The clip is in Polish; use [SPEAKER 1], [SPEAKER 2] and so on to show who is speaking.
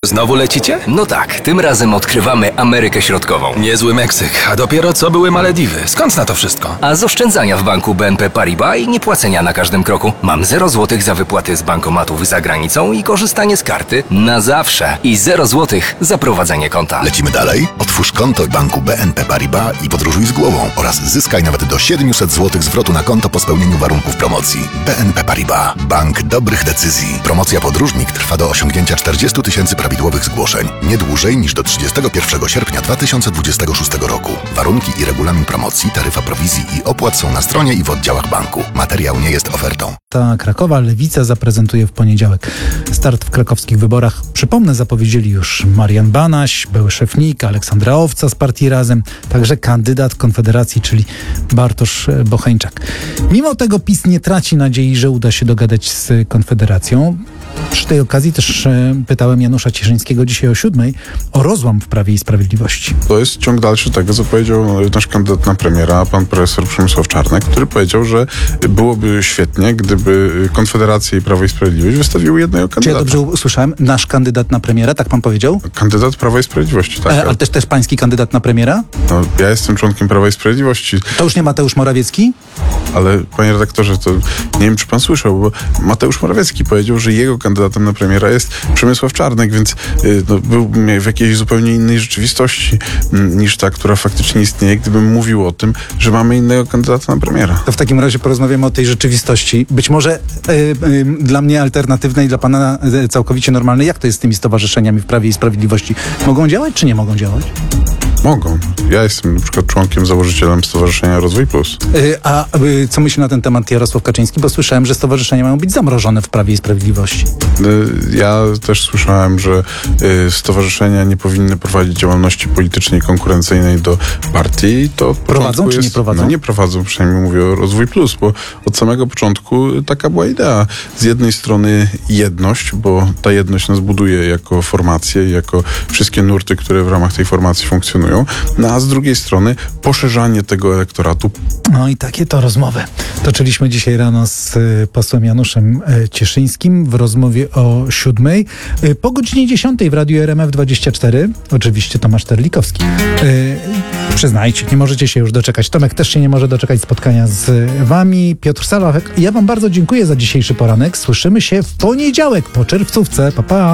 [SPEAKER 1] Znowu lecicie?
[SPEAKER 2] No tak, tym razem odkrywamy Amerykę Środkową.
[SPEAKER 1] Niezły Meksyk, a dopiero co były Malediwy. Skąd na to wszystko?
[SPEAKER 2] A z oszczędzania w banku BNP Paribas i niepłacenia na każdym kroku. Mam 0 zł za wypłaty z bankomatów za granicą i korzystanie z karty na zawsze. I 0 zł za prowadzenie konta.
[SPEAKER 3] Lecimy dalej? Otwórz konto w banku BNP Paribas i podróżuj z głową oraz zyskaj nawet do 700 zł zwrotu na konto po spełnieniu warunków promocji. BNP Paribas. Bank dobrych decyzji. Promocja Podróżnik trwa do osiągnięcia 40 000 prawidłowych zgłoszeń. Nie dłużej niż do 31 sierpnia 2026 roku. Warunki i regulamin promocji, taryfa prowizji i opłat są na stronie i w oddziałach banku. Materiał nie jest ofertą.
[SPEAKER 4] Ta Krakowa Lewica zaprezentuje w poniedziałek start w krakowskich wyborach. Przypomnę, zapowiedzieli już Marian Banaś, były szef NIK, Aleksandra Owca z partii Razem, także kandydat Konfederacji, czyli Bartosz Bocheńczak. Mimo tego PiS nie traci nadziei, że uda się dogadać z Konfederacją. Przy tej okazji też pytałem Janusza Cieszyńskiego dzisiaj o 7:00 o rozłam w Prawie i Sprawiedliwości.
[SPEAKER 5] To jest ciąg dalszy tego, co powiedział nasz kandydat na premiera, pan profesor Przemysław Czarnek, który powiedział, że byłoby świetnie, gdyby Konfederacja i Prawo i Sprawiedliwość wystawiły jednego kandydata.
[SPEAKER 4] Czy ja dobrze usłyszałem? Nasz kandydat na premiera, tak pan powiedział?
[SPEAKER 5] Kandydat Prawa i Sprawiedliwości, tak.
[SPEAKER 4] Ale też pański kandydat na premiera?
[SPEAKER 5] No, ja jestem członkiem Prawa i Sprawiedliwości.
[SPEAKER 4] To już nie Mateusz Morawiecki?
[SPEAKER 5] Ale panie redaktorze, to nie wiem, czy pan słyszał, bo Mateusz Morawiecki powiedział, że jego kandydatem na premiera jest Przemysław Czarnek, więc był w jakiejś zupełnie innej rzeczywistości niż ta, która faktycznie istnieje, gdybym mówił o tym, że mamy innego kandydata na premiera.
[SPEAKER 4] To w takim razie porozmawiamy o tej rzeczywistości. Być może dla mnie alternatywnej, dla pana całkowicie normalnej. Jak to jest z tymi stowarzyszeniami w Prawie i Sprawiedliwości? Mogą działać, czy nie mogą działać?
[SPEAKER 5] Mogą. Ja jestem na przykład członkiem, założycielem Stowarzyszenia Rozwój Plus.
[SPEAKER 4] A co myśli na ten temat Jarosław Kaczyński? Bo słyszałem, że stowarzyszenia mają być zamrożone w Prawie i Sprawiedliwości.
[SPEAKER 5] Ja też słyszałem, że stowarzyszenia nie powinny prowadzić działalności politycznej konkurencyjnej do partii. To
[SPEAKER 4] prowadzą czy nie prowadzą?
[SPEAKER 5] No nie prowadzą, przynajmniej mówię o Rozwój Plus, bo od samego początku taka była idea. Z jednej strony jedność, bo ta jedność nas buduje jako formację, jako wszystkie nurty, które w ramach tej formacji funkcjonują. No a z drugiej strony poszerzanie tego elektoratu.
[SPEAKER 4] No i takie to rozmowy toczyliśmy dzisiaj rano z posłem Januszem Cieszyńskim w rozmowie o 7:00. Po godzinie 10:00 w Radiu RMF24 oczywiście Tomasz Terlikowski. Przyznajcie, nie możecie się już doczekać. Tomek też się nie może doczekać spotkania z wami. Piotr Salwak, ja wam bardzo dziękuję za dzisiejszy poranek. Słyszymy się w poniedziałek po czerwcówce. Pa, pa.